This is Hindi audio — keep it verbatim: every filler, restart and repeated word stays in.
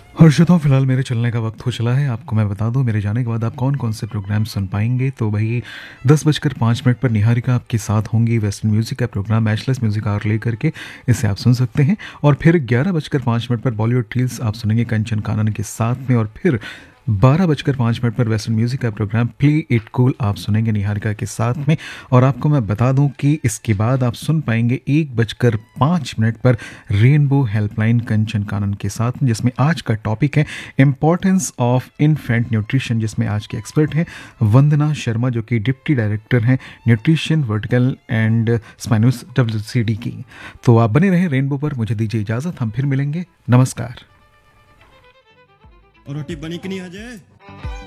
और श्रोताओं, फिलहाल मेरे चलने का वक्त हो चला है। आपको मैं बता दूं, मेरे जाने के बाद आप कौन कौन से प्रोग्राम सुन पाएंगे। तो भाई दस बजकर पाँच मिनट पर निहारिका आपके साथ होंगी। वेस्टर्न म्यूजिक का प्रोग्राम मैचलेस म्यूजिक आवर लेकर के इसे आप सुन सकते हैं। और फिर ग्यारह बजकर पाँच मिनट पर बॉलीवुड रील्स आप सुनेंगे कंचन कानन के साथ में। और फिर बारह बजकर पाँच मिनट पर वेस्टर्न म्यूजिक का प्रोग्राम प्ले इट कूल आप सुनेंगे निहारिका के साथ में। और आपको मैं बता दूं कि इसके बाद आप सुन पाएंगे एक बजकर पाँच मिनट पर रेनबो हेल्पलाइन कंचन कानन के साथ में, जिसमें आज का टॉपिक है इम्पॉर्टेंस ऑफ इन्फेंट न्यूट्रिशन, जिसमें आज के एक्सपर्ट हैं वंदना शर्मा, जो कि डिप्टी डायरेक्टर हैं nutrition vertical and spinous W C D की। तो आप बने रहें रेनबो पर। मुझे दीजिए इजाज़त, हम फिर मिलेंगे। नमस्कार। और रोटी बनी कि नहीं अजय?